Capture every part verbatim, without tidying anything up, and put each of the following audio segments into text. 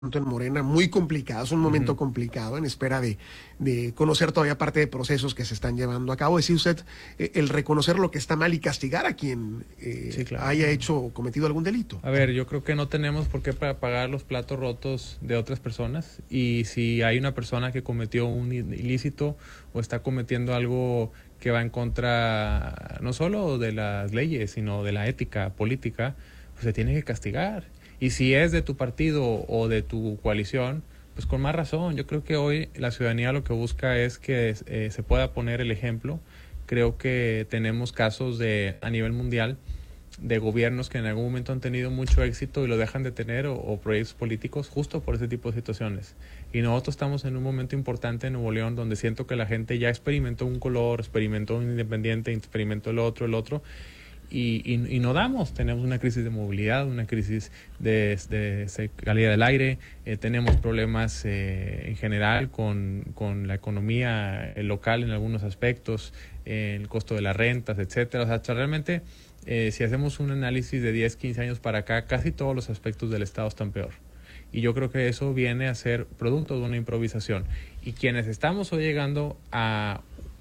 en Morena muy complicado, es un momento Uh-huh. complicado en espera de, de conocer todavía parte de procesos que se están llevando a cabo. Decía usted, eh, el reconocer lo que está mal y castigar a quien eh, Sí, claro. haya hecho o cometido algún delito. A ver, yo creo que no tenemos por qué pa- pagar los platos rotos de otras personas, y si hay una persona que cometió un ilícito o está cometiendo algo que va en contra no solo de las leyes, sino de la ética política, pues se tiene que castigar. Y si es de tu partido o de tu coalición, pues con más razón. Yo creo que hoy la ciudadanía lo que busca es que eh, se pueda poner el ejemplo. Creo que tenemos casos de a nivel mundial de gobiernos que en algún momento han tenido mucho éxito y lo dejan de tener, o, o proyectos políticos justo por ese tipo de situaciones. Y nosotros estamos en un momento importante en Nuevo León donde siento que la gente ya experimentó un color, experimentó un independiente, experimentó el otro, el otro, y, y, y no damos. Tenemos una crisis de movilidad, una crisis de, de, de calidad del aire, eh, tenemos problemas eh, en general con, con la economía local en algunos aspectos, eh, el costo de las rentas, etcétera. O sea, realmente, eh, si hacemos un análisis de diez, quince años para acá, casi todos los aspectos del Estado están peor. Y yo creo que eso viene a ser producto de una improvisación. Y quienes estamos hoy llegando a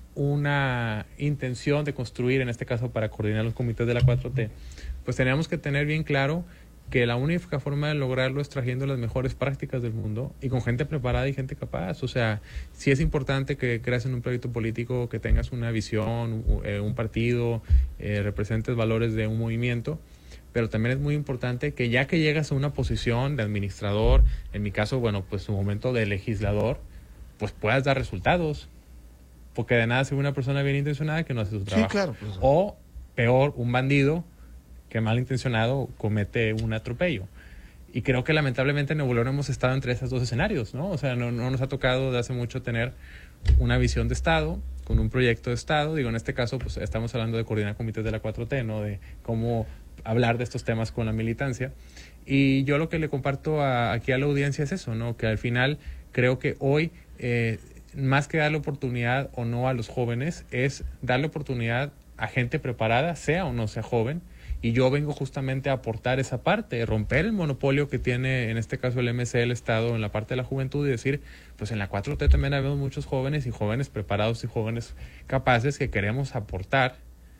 una intención de construir, en este caso para coordinar los comités de la cuatro T, pues tenemos que tener bien claro que la única forma de lograrlo es trayendo las mejores prácticas del mundo y con gente preparada y gente capaz. O sea, sí es importante que creas en un proyecto político, que tengas una visión, un, eh, un partido, eh, representes valores de un movimiento, pero también es muy importante que ya que llegas a una posición de administrador, en mi caso, bueno, pues un momento de legislador, pues puedas dar resultados. Porque de nada sirve una persona bien intencionada que no hace su trabajo. Sí, claro. Pues, o peor, un bandido que malintencionado comete un atropello. Y creo que lamentablemente en Nuevo León hemos estado entre esos dos escenarios, ¿no? O sea, no, no nos ha tocado de hace mucho tener una visión de Estado, con un proyecto de Estado. Digo, en este caso, pues estamos hablando de coordinar comités de la cuatro T, ¿no? De cómo hablar de estos temas con la militancia. Y yo lo que le comparto a, aquí a la audiencia es eso, ¿no? Que al final creo que hoy, eh, más que darle oportunidad o no a los jóvenes, es darle oportunidad a gente preparada, sea o no sea joven. Y yo vengo justamente a aportar esa parte, romper el monopolio que tiene, en este caso el M C, el Estado, en la parte de la juventud, y decir, pues en la cuatro T también habemos muchos jóvenes y jóvenes preparados y jóvenes capaces que queremos aportar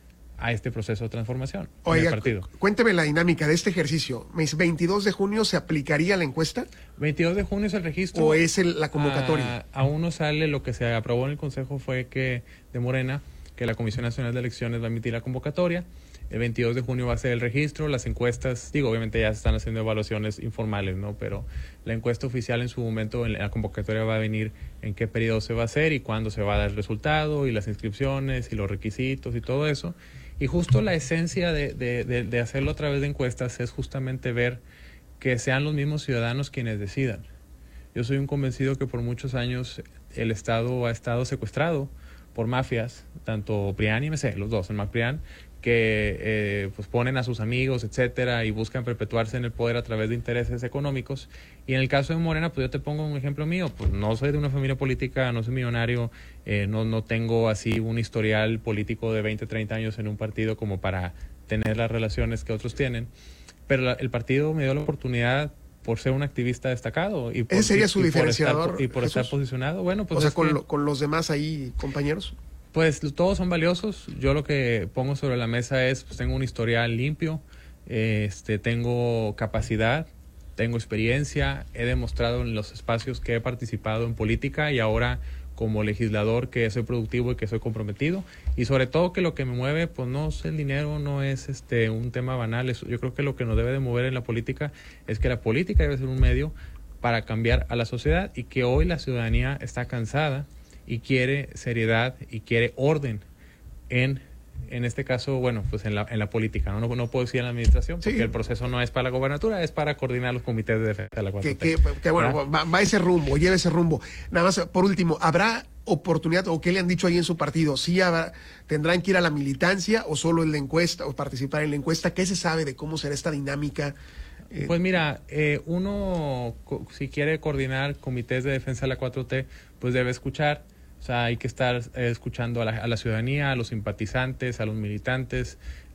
a este proceso de transformación. Oiga, en el partido. Cuénteme la dinámica de este ejercicio. ¿Me dice veintidós de junio se aplicaría la encuesta? veintidós de junio es el registro. ¿O es el, la convocatoria? A, aún no sale. Lo que se aprobó en el Consejo fue que de Morena, que la Comisión Nacional de Elecciones va a emitir la convocatoria. El veintidós de junio va a ser el registro. Las encuestas, digo, obviamente ya se están haciendo evaluaciones informales, ¿no? Pero la encuesta oficial en su momento, en la convocatoria va a venir en qué periodo se va a hacer y cuándo se va a dar el resultado y las inscripciones y los requisitos y todo eso. Y justo la esencia de, de, de, de hacerlo a través de encuestas es justamente ver que sean los mismos ciudadanos quienes decidan. Yo soy un convencido que por muchos años el Estado ha estado secuestrado por mafias, tanto PRIAN y M C, los dos, el MAPRIAN, que eh, pues ponen a sus amigos, etcétera, y buscan perpetuarse en el poder a través de intereses económicos. Y en el caso de Morena, pues yo te pongo un ejemplo mío, pues no soy de una familia política, no soy millonario, eh, no, no tengo así un historial político de veinte, treinta años en un partido como para tener las relaciones que otros tienen, pero la, el partido me dio la oportunidad por ser un activista destacado. Y por, ¿Ese sería y, su y diferenciador, por estar, y por Jesús? estar posicionado. Bueno, pues o sea, es con, que, lo, con los demás ahí, compañeros. Pues todos son valiosos. Yo lo que pongo sobre la mesa es, pues tengo un historial limpio, este, tengo capacidad, tengo experiencia, he demostrado en los espacios que he participado en política y ahora como legislador que soy productivo y que soy comprometido. Y sobre todo que lo que me mueve, pues no es el dinero, no es este un tema banal. Es, yo creo que lo que nos debe de mover en la política es que la política debe ser un medio para cambiar a la sociedad y que hoy la ciudadanía está cansada y quiere seriedad y quiere orden en, en este caso, bueno, pues en la, en la política, ¿no? No, no puedo decir en la administración, porque sí, el proceso no es para la gobernatura, es para coordinar los comités de defensa de la cuatro T. Que, que, que bueno, va, va ese rumbo, lleva ese rumbo. Nada más, por último, ¿habrá oportunidad o qué le han dicho ahí en su partido? ¿Sí habrá, tendrán que ir a la militancia o solo en la encuesta o participar en la encuesta? ¿Qué se sabe de cómo será esta dinámica? Eh, pues mira, eh, uno si quiere coordinar comités de defensa de la cuatro T, pues debe escuchar. O sea, hay que estar eh, escuchando a la, a la ciudadanía, a los simpatizantes, a los militantes,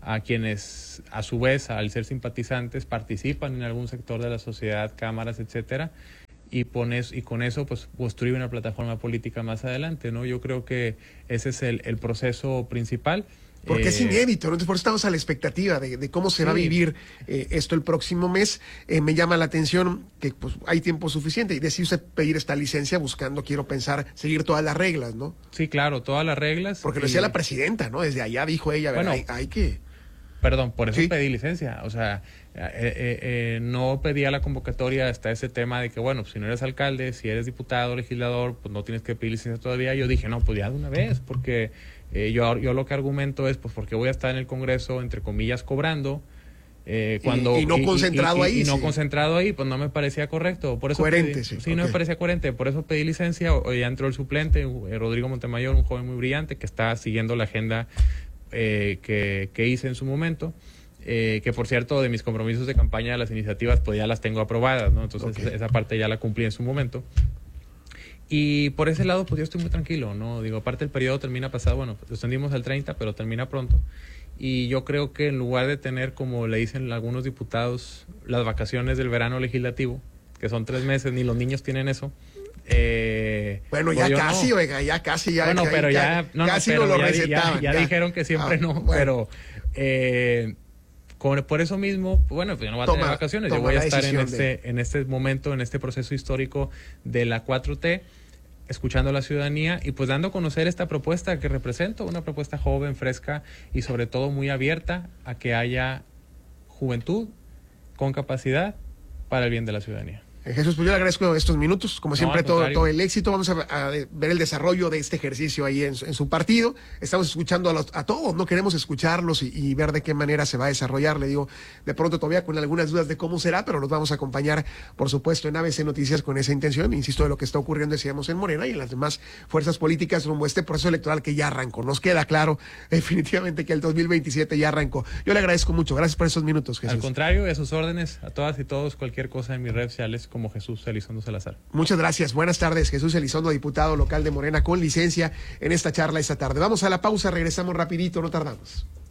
a quienes a su vez, al ser simpatizantes, participan en algún sector de la sociedad, cámaras, etcétera, y pones y con eso pues construir una plataforma política más adelante, ¿no? Yo creo que ese es el, el proceso principal. Porque eh, es inédito, ¿no? Entonces, por eso estamos a la expectativa de, de cómo se sí. va a vivir eh, esto el próximo mes. Eh, me llama la atención que pues hay tiempo suficiente y decide usted pedir esta licencia buscando, quiero pensar, seguir todas las reglas, ¿no? Sí, claro, todas las reglas. Porque lo decía y... la presidenta, ¿no? Desde allá dijo ella, bueno, hay, hay que... Perdón, por eso ¿Sí? pedí licencia. O sea, eh, eh, eh, no pedía la convocatoria hasta ese tema de que, bueno, si no eres alcalde, si eres diputado, legislador, pues no tienes que pedir licencia todavía. Yo dije, no, pues ya de una vez, porque eh, yo, yo lo que argumento es, pues porque voy a estar en el Congreso, entre comillas, cobrando. Eh, cuando, y, y no y, concentrado y, y, ahí. Y no sí. concentrado ahí, pues no me parecía correcto. Por eso coherente, pedí, sí. Sí, okay. no me parecía coherente. Por eso pedí licencia. Hoy ya entró el suplente, eh, Rodrigo Montemayor, un joven muy brillante que está siguiendo la agenda eh, que, que hice en su momento. Eh, que por cierto, de mis compromisos de campaña de las iniciativas, pues ya las tengo aprobadas, ¿no? Entonces okay. esa, esa parte ya la cumplí en su momento. Y por ese lado, pues yo estoy muy tranquilo, ¿no? Digo, aparte el periodo termina pasado, bueno, lo extendimos al treinta, pero termina pronto. Y yo creo que en lugar de tener, como le dicen algunos diputados, las vacaciones del verano legislativo, que son tres meses, ni los niños tienen eso. Eh, bueno, ya pues casi, no. oiga, ya casi, ya. Bueno, ya, pero ya, ya no, casi no, pero no lo ya, recetaban. Ya, ya, ya dijeron que siempre ah, no, bueno. pero eh, con, por eso mismo, bueno, pues yo no voy a toma, tener vacaciones, yo voy a estar en este, de... en este momento, en este proceso histórico de la cuatro T, escuchando a la ciudadanía y pues dando a conocer esta propuesta que represento, una propuesta joven, fresca y sobre todo muy abierta a que haya juventud con capacidad para el bien de la ciudadanía. Jesús, pues yo le agradezco estos minutos, como siempre, no, todo, todo el éxito. Vamos a, a ver el desarrollo de este ejercicio ahí en, en su partido. Estamos escuchando a, los, a todos, no queremos escucharlos y, y ver de qué manera se va a desarrollar. Le digo, de pronto todavía con algunas dudas de cómo será, pero los vamos a acompañar, por supuesto, en A B C Noticias con esa intención. Insisto, de lo que está ocurriendo, decíamos, en Morena y en las demás fuerzas políticas rumbo a este proceso electoral que ya arrancó. Nos queda claro definitivamente que el dos mil veintisiete ya arrancó. Yo le agradezco mucho. Gracias por esos minutos, Jesús. Al contrario, a sus órdenes, a todas y todos, cualquier cosa en mis redes sociales como Jesús Elizondo Salazar. Muchas gracias. Buenas tardes, Jesús Elizondo, diputado local de Morena con licencia en esta charla esta tarde. Vamos a la pausa, regresamos rapidito, no tardamos.